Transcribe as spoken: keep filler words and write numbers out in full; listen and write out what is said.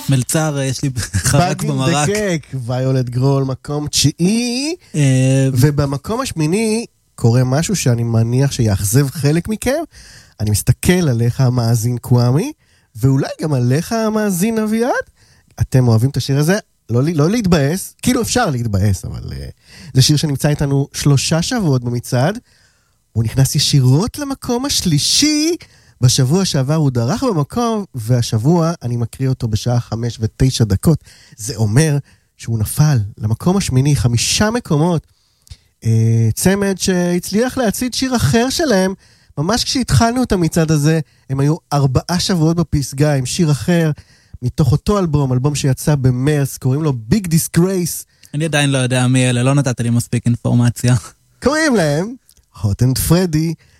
מלצר, יש לי חרק במרק. בגין דקק, ויולט גרול, מקום תשיעי, ובמקום השמיני קורה משהו שאני מניח שיאכזב חלק מכם, אני מסתכל עליך המאזין קוואמי, ואולי גם עליך המאזין אביעד, אתם אוהבים את השיר הזה, לא, לא להתבאס, כאילו אפשר להתבאס, אבל uh, זה שיר שנמצא איתנו שלושה שבועות במצעד, הוא נכנס ישירות למקום השלישי, בשבוע שעבר הוא דרך במקום, והשבוע אני מקריא אותו בשעה חמש ותשע דקות, זה אומר שהוא נפל למקום השמיני, חמישה מקומות, uh, צמד שהצליח להציד שיר אחר שלהם, ממש כשהתחלנו את המצעד הזה, הם היו ארבעה שבועות בפסגה עם שיר אחר, מתוך אותו אלבום, אלבום שיצא במרס, קוראים לו Big Disgrace. אני עדיין לא יודע מי אלה, לא נתת לי מספיק אינפורמציה. קוראים להם Hot and Freddy,